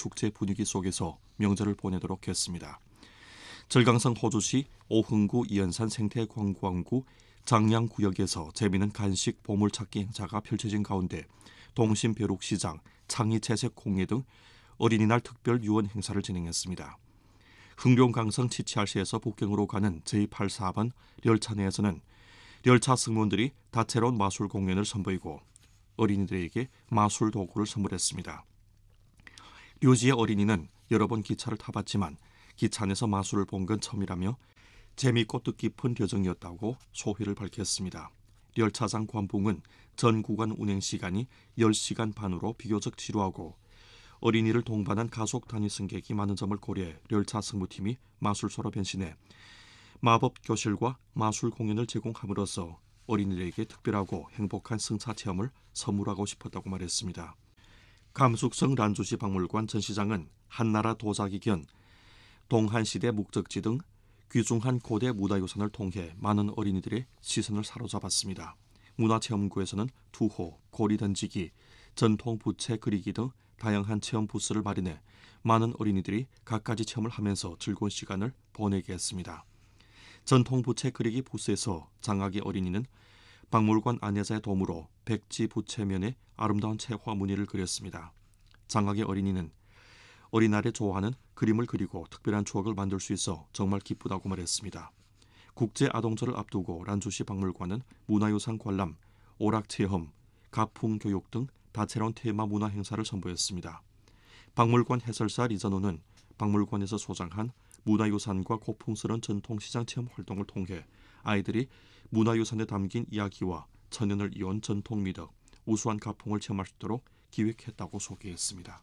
축제 분위기 속에서 명절을 보내도록 했습니다. 절강성 호주시 오흥구 이연산 생태관광구 장량구역에서 재미있는 간식 보물찾기 행사가 펼쳐진 가운데 동심벼룩시장, 창의채색공예 등 어린이날 특별 유언 행사를 진행했습니다. 흥룡강성 치치알시에서 북경으로 가는 제84번 열차 내에서는 열차 승무원들이 다채로운 마술 공연을 선보이고 어린이들에게 마술 도구를 선물했습니다. 류지의 어린이는 여러 번 기차를 타봤지만 기차 안에서 마술을 본 건 처음이라며 재미있고 뜻깊은 여정이었다고 소회를 밝혔습니다. 열차장 관봉은 전 구간 운행 시간이 10시간 반으로 비교적 지루하고 어린이를 동반한 가족 단위 승객이 많은 점을 고려해 열차 승무팀이 마술소로 변신해 마법 교실과 마술 공연을 제공함으로써 어린이들에게 특별하고 행복한 승차 체험을 선물하고 싶었다고 말했습니다. 감숙성 란주시 박물관 전시장은 한나라 도자기 견, 동한시대 목적지 등 귀중한 고대 문화유산을 통해 많은 어린이들의 시선을 사로잡았습니다. 문화체험구에서는 투호, 고리 던지기, 전통 부채 그리기 등 다양한 체험 부스를 마련해 많은 어린이들이 갖가지 체험을 하면서 즐거운 시간을 보내게 했습니다. 전통 부채 그리기 부스에서 장아기 어린이는 박물관 안내자의 도움으로 백지 부채면에 아름다운 채화 무늬를 그렸습니다. 장아기 어린이는 어린아이를 좋아하는 그림을 그리고 특별한 추억을 만들 수 있어 정말 기쁘다고 말했습니다. 국제아동절을 앞두고 란주시 박물관은 문화유산 관람, 오락체험, 가풍교육 등 다채로운 테마 문화 행사를 선보였습니다. 박물관 해설사 리전호는 박물관에서 소장한 문화유산과 고풍스러운 전통시장 체험 활동을 통해 아이들이 문화유산에 담긴 이야기와 천년을 이어온 전통미덕, 우수한 가풍을 체험할 수 있도록 기획했다고 소개했습니다.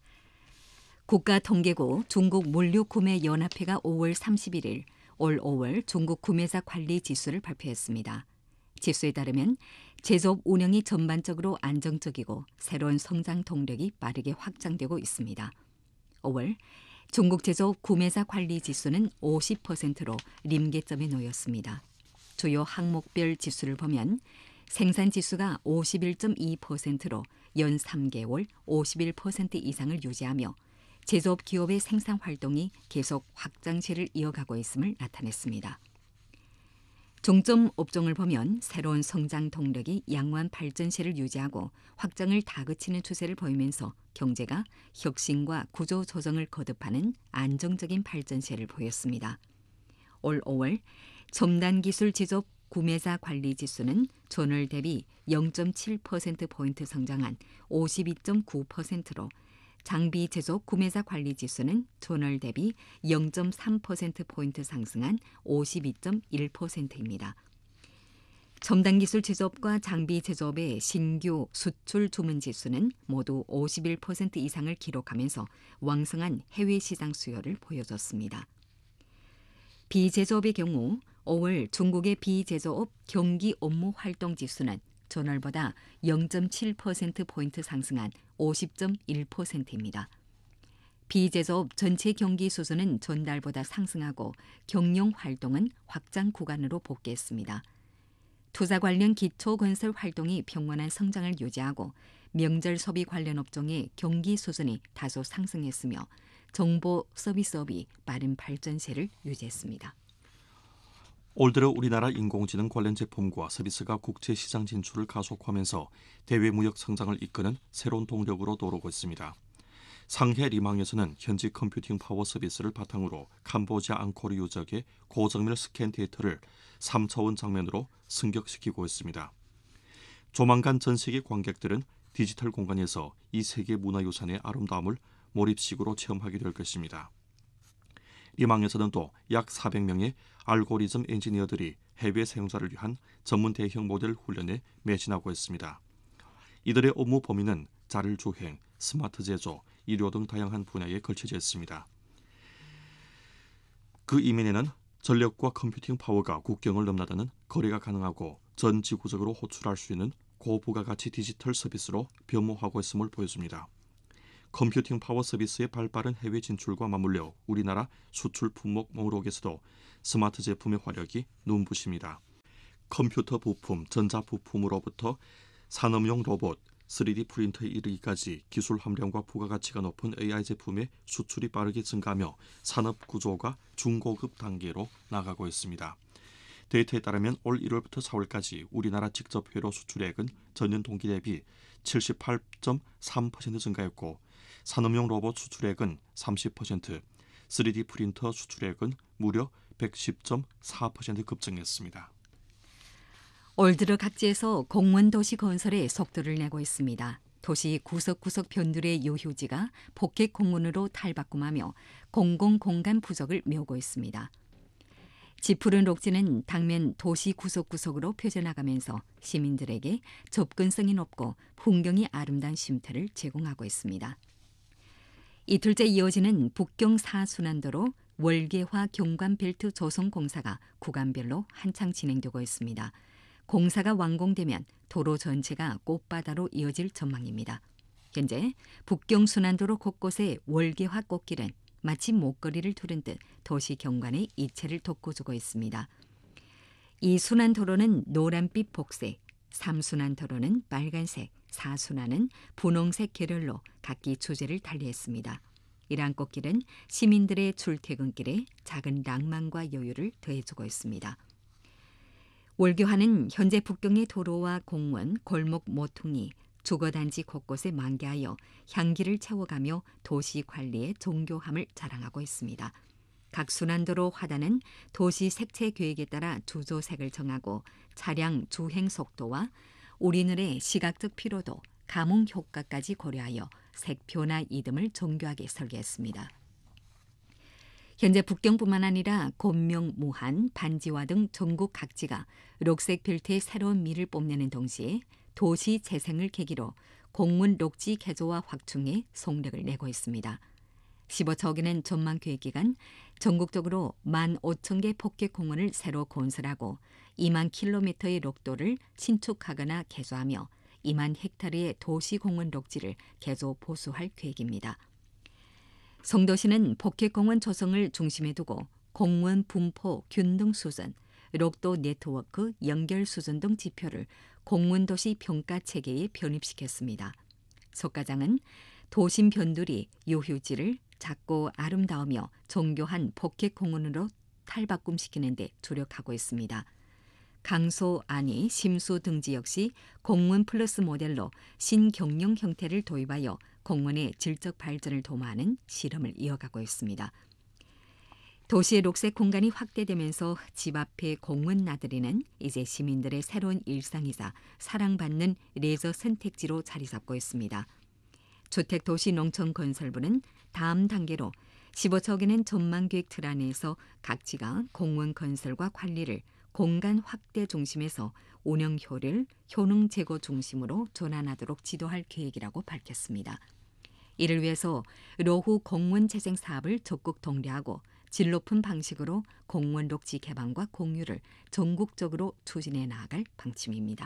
국가통계국 중국물류구매연합회가 5월 31일 올 5월 중국 구매자 관리 지수를 발표했습니다. 지수에 따르면 제조업 운영이 전반적으로 안정적이고 새로운 성장 동력이 빠르게 확장되고 있습니다. 5월 중국 제조업 구매자 관리 지수는 50%로臨界점에 놓였습니다. 주요 항목별 지수를 보면 생산 지수가 51.2%로 연 3개월 51% 이상을 유지하며 제조업 기업의 생산 활동이 계속 확장세를 이어가고 있음을 나타냈습니다. 중점 업종을 보면 새로운 성장 동력이 양호한 발전세를 유지하고 확장을 다그치는 추세를 보이면서 경제가 혁신과 구조 조정을 거듭하는 안정적인 발전세를 보였습니다. 올 5월 첨단 기술 제조업 구매자 관리 지수는 전월 대비 0.7%포인트 성장한 52.9%로 장비 제조업 구매자 관리 지수는 전월 대비 0.3%포인트 상승한 52.1%입니다. 첨단 기술 제조업과 장비 제조업의 신규 수출 주문 지수는 모두 51% 이상을 기록하면서 왕성한 해외 시장 수요를 보여줬습니다. 비제조업의 경우 5월 중국의 비제조업 경기 업무 활동 지수는 전월보다 0.7%포인트 상승한 50.1%입니다. 비제조업 전체 경기 수준은 전달보다 상승하고 경영 활동은 확장 구간으로 복귀했습니다. 투자 관련 기초 건설 활동이 평온한 성장을 유지하고 명절 소비 관련 업종의 경기 수준이 다소 상승했으며 정보 서비스업이 빠른 발전세를 유지했습니다. 올 들어 우리나라 인공지능 관련 제품과 서비스가 국제시장 진출을 가속화하면서 대외무역 성장을 이끄는 새로운 동력으로 떠오르고 있습니다. 상해 리망에서는 현지 컴퓨팅 파워 서비스를 바탕으로 캄보디아 앙코르 유적의 고정밀 스캔 데이터를 3차원 장면으로 승격시키고 있습니다. 조만간 전 세계 관객들은 디지털 공간에서 이 세계 문화유산의 아름다움을 몰입식으로 체험하게 될 것입니다. 리망에서는 또 약 400명의 알고리즘 엔지니어들이 해외 사용자를 위한 전문 대형 모델 훈련에 매진하고 있습니다. 이들의 업무 범위는 자율주행, 스마트 제조, 의료 등 다양한 분야에 걸쳐져 있습니다. 그 이면에는 전력과 컴퓨팅 파워가 국경을 넘나드는 거래가 가능하고 전 지구적으로 호출할 수 있는 고부가가치 디지털 서비스로 변모하고 있음을 보여줍니다. 컴퓨팅 파워 서비스의 발빠른 해외 진출과 맞물려 우리나라 수출 품목 목록에서도 스마트 제품의 화력이 눈부십니다. 컴퓨터 부품, 전자 부품으로부터 산업용 로봇, 3D 프린터에 이르기까지 기술 함량과 부가가치가 높은 AI 제품의 수출이 빠르게 증가하며 산업 구조가 중고급 단계로 나가고 있습니다. 데이터에 따르면 올 1월부터 4월까지 우리나라 직접 회로 수출액은 전년 동기 대비 78.3% 증가했고 산업용 로봇 수출액은 30%, 3D 프린터 수출액은 무려 110.4% 급증했습니다. 올 들어 각지에서 공원 도시 건설에 속도를 내고 있습니다. 도시 구석구석 변두리의 요휴지가 복합 공원으로 탈바꿈하며 공공공간 부족을 메우고 있습니다. 짙푸른 녹지는 당면 도시 구석구석으로 펴져나가면서 시민들에게 접근성이 높고 풍경이 아름다운 쉼터를 제공하고 있습니다. 이틀째 이어지는 북경 4순환도로 월계화 경관벨트 조성 공사가 구간별로 한창 진행되고 있습니다. 공사가 완공되면 도로 전체가 꽃바다로 이어질 전망입니다. 현재 북경 순환도로 곳곳에 월계화 꽃길은 마치 목걸이를 두른 듯 도시 경관의 이체를 돋궈주고 있습니다. 이 순환도로는 노란빛 복색, 3순환도로는 빨간색, 4순환은 분홍색 계열로 각기 주제를 달리했습니다. 이러한 꽃길은 시민들의 출퇴근길에 작은 낭만과 여유를 더해주고 있습니다. 월계화는 현재 북경의 도로와 공원, 골목 모퉁이, 주거단지 곳곳에 만개하여 향기를 채워가며 도시 관리의 정교함을 자랑하고 있습니다. 각 순환도로 화단은 도시 색채 계획에 따라 주조색을 정하고 차량 주행 속도와 우리들의 시각적 피로도, 감흥 효과까지 고려하여 색표나 이듬을 정교하게 설계했습니다. 현재 북경뿐만 아니라 곤명, 무한, 반지화 등 전국 각지가 녹색 벨트의 새로운 미를 뽐내는 동시에 도시 재생을 계기로 공문 녹지 개조와 확충에 속력을 내고 있습니다. 15척에는 전망 계획 기간 전국적으로 15,000개 폭격 공원을 새로 건설하고 2만 킬로미터의 녹도를 신축하거나 개조하며 2만 헥타르의 도시 공원 녹지를 개조 보수할 계획입니다. 송도시는 폭격공원 조성을 중심에 두고 공원 분포 균등 수준, 녹도 네트워크 연결 수준 등 지표를 공원도시 평가 체계에 편입시켰습니다. 석 과장은 도심 변두리 요휴지를 작고 아름다우며 정교한 폭격공원으로 탈바꿈시키는 데 주력하고 있습니다. 강소, 안이, 심수 등지 역시 공원 플러스 모델로 신경영 형태를 도입하여 공원의 질적 발전을 도모하는 실험을 이어가고 있습니다. 도시의 녹색 공간이 확대되면서 집 앞에 공원 나들이는 이제 시민들의 새로운 일상이자 사랑받는 레저 선택지로 자리 잡고 있습니다. 주택도시농촌건설부는 다음 단계로 15척에는 전망계획 틀 안에서 각지가 공원 건설과 관리를 공간 확대 중심에서 운영 효율, 효능 제고 중심으로 전환하도록 지도할 계획이라고 밝혔습니다. 이를 위해서 노후 공원 재생 사업을 적극 독려하고 질 높은 방식으로 공원 녹지 개방과 공유를 전국적으로 추진해 나아갈 방침입니다.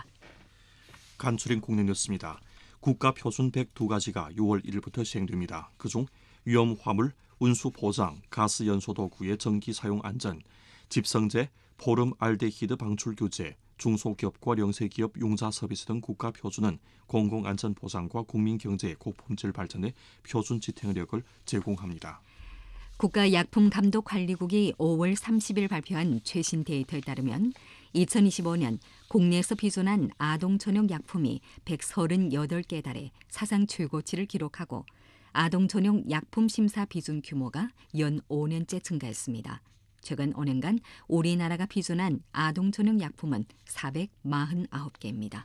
간추린 국내 뉴스입니다. 국가 표준 102가지가 6월 1일부터 시행됩니다. 그중 위험 화물, 운수 보장, 가스 연소 도구의 전기 사용 안전, 집성제, 포름 알데히드 방출 규제, 중소기업과 영세기업 융자 서비스 등 국가 표준은 공공안전 보장과 국민경제의 고품질 발전에 표준 지탱력을 제공합니다. 국가약품감독관리국이 5월 30일 발표한 최신 데이터에 따르면 2025년 국내에서 비준한 아동 전용 약품이 138개에 달해 사상 최고치를 기록하고 아동 전용 약품 심사 비준 규모가 연 5년째 증가했습니다. 최근 5년간 우리나라가 비준한 아동 전용 약품은 449개입니다.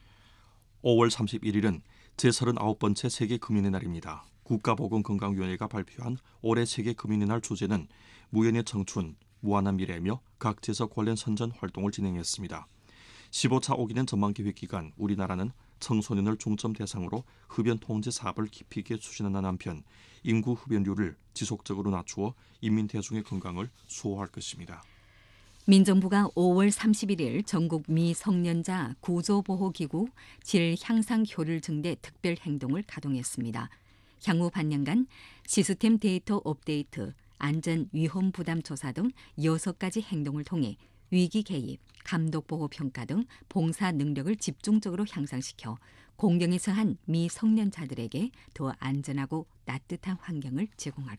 5월 31일은 제39번째 세계금연의 날입니다. 국가보건건강위원회가 발표한 올해 세계금연의 날 주제는 무연의 청춘, 무한한 미래이며 각지에서 관련 선전 활동을 진행했습니다. 15차 오기는 전망계획 기간 우리나라는 청소년을 중점 대상으로 흡연 통제 사업을 깊이 있게 추진하는 한편 인구 흡연율을 지속적으로 낮추어 인민 대중의 건강을 수호할 것입니다. 민정부가 5월 31일 전국 미성년자 구조보호기구 질 향상 효율 증대 특별 행동을 가동했습니다. 향후 반년간 시스템 데이터 업데이트, 안전 위험 부담 조사 등 6가지 행동을 통해 위기 개입, 감독 보호 평가 등 봉사 능력을 집중적으로 향상시켜 공경에 처한 미성년자들에게 더 안전하고 따뜻한 환경을 제공할